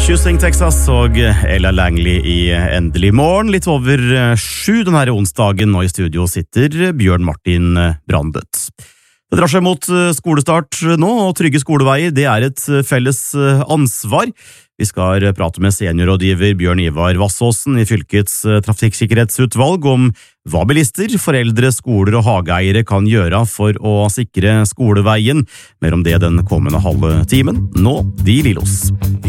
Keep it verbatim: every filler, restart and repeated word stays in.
Choosing Texas og Ella Langley i Endelig morgen, litt over sju denne onsdagen, og i studio sitter Bjørn Martin Brandbøtt. Det drar seg mot skolestart nå, og trygge skoleveier, det er et felles ansvar. Vi skal prate med seniorrådgiver Bjørn Ivar Vassåsen i fylkets trafikksikkerhetsutvalg om hva bilister, foreldre, skoler og hageeiere kan gjøre for å sikre skoleveien. Mer om det den kommende halve timen. Nå, De Lillos.